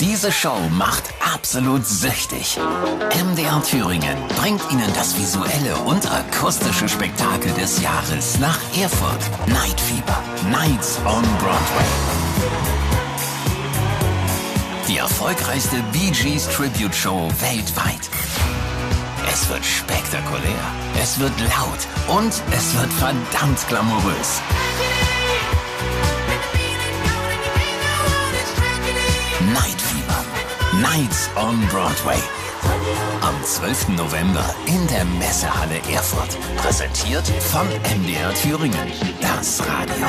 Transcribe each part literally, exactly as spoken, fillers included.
Diese Show macht absolut süchtig. M D R Thüringen bringt Ihnen das visuelle und akustische Spektakel des Jahres nach Erfurt. Night Fever, Nights on Broadway. Die erfolgreichste Bee Gees Tribute Show weltweit. Es wird spektakulär, es wird laut und es wird verdammt glamourös. Night Fever, Nights on Broadway. Am zwölften November in der Messehalle Erfurt. Präsentiert von M D R Thüringen, das Radio.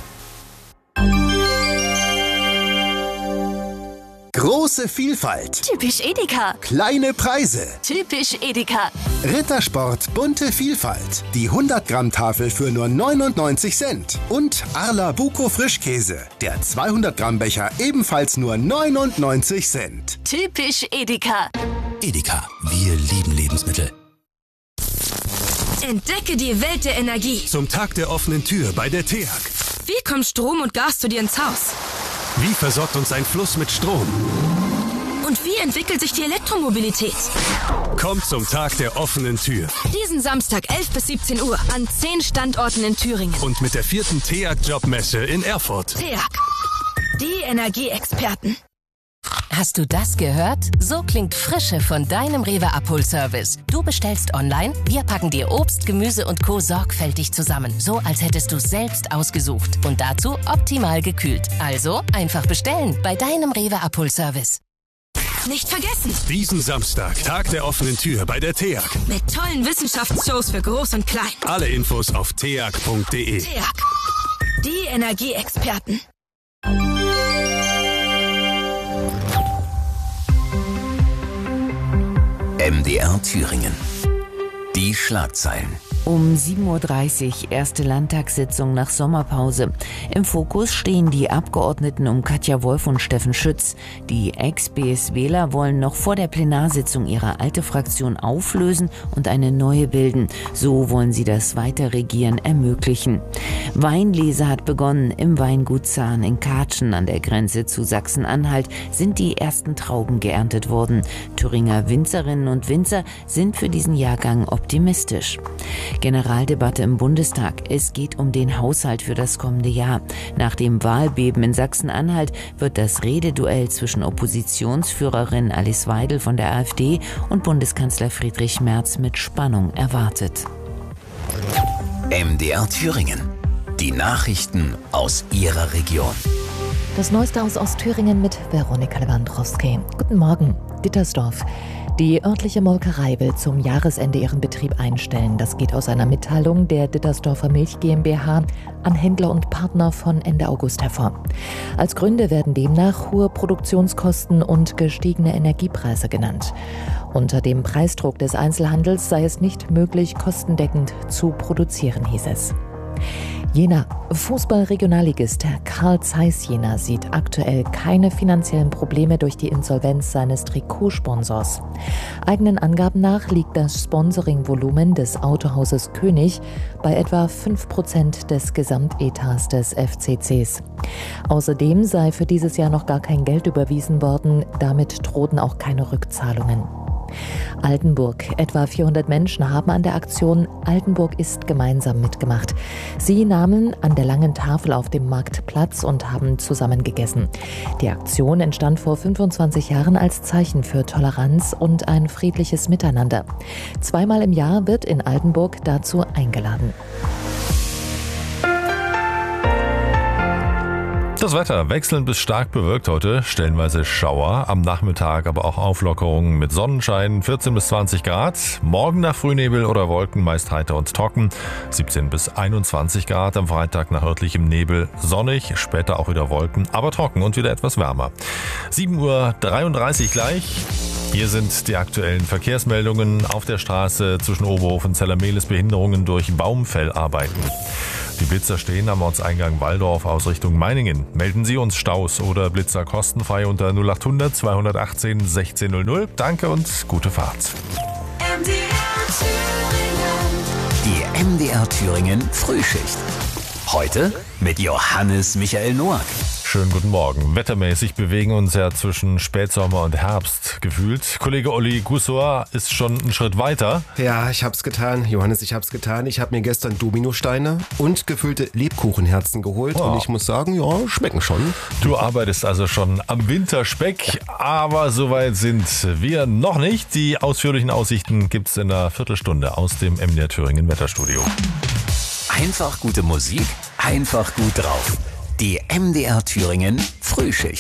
Große Vielfalt. Typisch Edeka. Kleine Preise. Typisch Edeka. Rittersport bunte Vielfalt. Die hundert Gramm Tafel für nur neunundneunzig Cent. Und Arla Buko Frischkäse. Der zweihundert Gramm Becher ebenfalls nur neunundneunzig Cent. Typisch Edeka. Edeka, wir lieben Lebensmittel. Entdecke die Welt der Energie. Zum Tag der offenen Tür bei der T E A G. Wie kommt Strom und Gas zu dir ins Haus? Wie versorgt uns ein Fluss mit Strom? Und wie entwickelt sich die Elektromobilität? Kommt zum Tag der offenen Tür. Diesen Samstag elf bis siebzehn Uhr an zehn Standorten in Thüringen. Und mit der vierten T E A G-Jobmesse in Erfurt. T E A G, die Energieexperten. Hast du das gehört? So klingt Frische von deinem Rewe Abholservice. Du bestellst online, wir packen dir Obst, Gemüse und Co. sorgfältig zusammen. So, als hättest du es selbst ausgesucht. Und dazu optimal gekühlt. Also einfach bestellen bei deinem Rewe Abholservice. Nicht vergessen! Diesen Samstag, Tag der offenen Tür bei der T E A G. Mit tollen Wissenschaftsshows für Groß und Klein. Alle Infos auf t e a g punkt d e. T E A G, die Energieexperten. M D R Thüringen. Die Schlagzeilen. Um sieben Uhr dreißig, erste Landtagssitzung nach Sommerpause. Im Fokus stehen die Abgeordneten um Katja Wolf und Steffen Schütz. Die Ex-BSWler wollen noch vor der Plenarsitzung ihre alte Fraktion auflösen und eine neue bilden. So wollen sie das Weiterregieren ermöglichen. Weinlese hat begonnen. Im Weingut Zahn in Katschen an der Grenze zu Sachsen-Anhalt sind die ersten Trauben geerntet worden. Thüringer Winzerinnen und Winzer sind für diesen Jahrgang optimistisch. Generaldebatte im Bundestag. Es geht um den Haushalt für das kommende Jahr. Nach dem Wahlbeben in Sachsen-Anhalt wird das Rededuell zwischen Oppositionsführerin Alice Weidel von der AfD und Bundeskanzler Friedrich Merz mit Spannung erwartet. M D R Thüringen. Die Nachrichten aus Ihrer Region. Das Neueste aus Ostthüringen mit Veronika Lewandowski. Guten Morgen, Dittersdorf. Die örtliche Molkerei will zum Jahresende ihren Betrieb einstellen. Das geht aus einer Mitteilung der Dittersdorfer Milch GmbH an Händler und Partner von Ende August hervor. Als Gründe werden demnach hohe Produktionskosten und gestiegene Energiepreise genannt. Unter dem Preisdruck des Einzelhandels sei es nicht möglich, kostendeckend zu produzieren, hieß es. Jena. Fußball-Regionalligist Carl Zeiss Jena sieht aktuell keine finanziellen Probleme durch die Insolvenz seines Trikotsponsors. Eigenen Angaben nach liegt das Sponsoringvolumen des Autohauses König bei etwa fünf Prozent des Gesamtetats des F C Cs. Außerdem sei für dieses Jahr noch gar kein Geld überwiesen worden, damit drohten auch keine Rückzahlungen. Altenburg. Etwa vierhundert Menschen haben an der Aktion Altenburg ist gemeinsam mitgemacht. Sie nahmen an der langen Tafel auf dem Markt Platz und haben zusammen gegessen. Die Aktion entstand vor fünfundzwanzig Jahren als Zeichen für Toleranz und ein friedliches Miteinander. Zweimal im Jahr wird in Altenburg dazu eingeladen. Das Wetter wechselnd bis stark bewölkt heute, stellenweise Schauer, am Nachmittag aber auch Auflockerungen mit Sonnenschein, vierzehn bis zwanzig Grad, morgen nach Frühnebel oder Wolken meist heiter und trocken, siebzehn bis einundzwanzig Grad, am Freitag nach örtlichem Nebel sonnig, später auch wieder Wolken, aber trocken und wieder etwas wärmer. sieben Uhr dreiunddreißig gleich. Hier sind die aktuellen Verkehrsmeldungen auf der Straße zwischen Oberhof und Zellermehlis, Behinderungen durch Baumfellarbeiten. Die Blitzer stehen am Ortseingang Walldorf aus Richtung Meiningen. Melden Sie uns Staus oder Blitzer kostenfrei unter null achthundert zweihundertachtzehn sechzehn null null. Danke und gute Fahrt. M D R Thüringen. Die M D R Thüringen Frühschicht. Heute mit Johannes Michael Noack. Schönen guten Morgen. Wettermäßig bewegen uns ja zwischen Spätsommer und Herbst gefühlt. Kollege Olli Gussor ist schon einen Schritt weiter. Ja, ich hab's getan. Johannes, ich hab's getan. Ich habe mir gestern Dominosteine und gefüllte Lebkuchenherzen geholt. Oh. Und ich muss sagen, ja, schmecken schon. Du arbeitest also schon am Winterspeck, aber soweit sind wir noch nicht. Die ausführlichen Aussichten gibt's in einer Viertelstunde aus dem M D R Thüringen Wetterstudio. Einfach gute Musik, einfach gut drauf. Die M D R Thüringen Frühschicht.